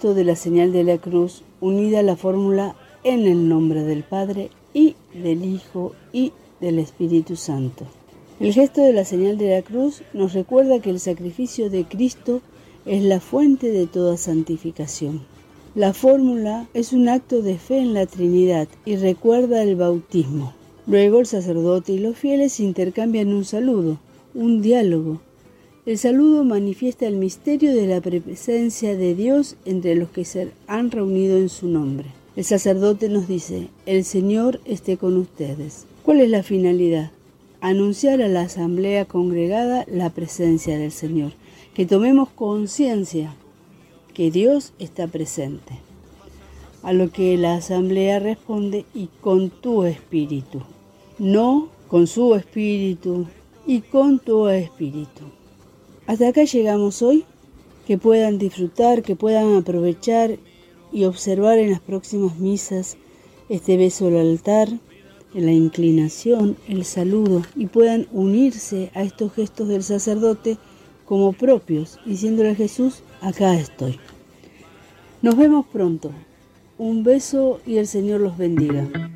gesto de la señal de la cruz, unida a la fórmula en el nombre del Padre y del Hijo y del Espíritu Santo. El gesto de la señal de la cruz nos recuerda que el sacrificio de Cristo es la fuente de toda santificación. La fórmula es un acto de fe en la Trinidad y recuerda el bautismo. Luego el sacerdote y los fieles intercambian un saludo, un diálogo. El saludo manifiesta el misterio de la presencia de Dios entre los que se han reunido en su nombre. El sacerdote nos dice: el Señor esté con ustedes. ¿Cuál es la finalidad? Anunciar a la asamblea congregada la presencia del Señor, que tomemos conciencia que Dios está presente. A lo que la asamblea responde: y con tu espíritu. No con su espíritu, y con tu espíritu. Hasta acá llegamos hoy. Que puedan disfrutar, que puedan aprovechar y observar en las próximas misas este beso al altar, la inclinación, el saludo, y puedan unirse a estos gestos del sacerdote como propios, diciéndole a Jesús: acá estoy. Nos vemos pronto. Un beso y el Señor los bendiga.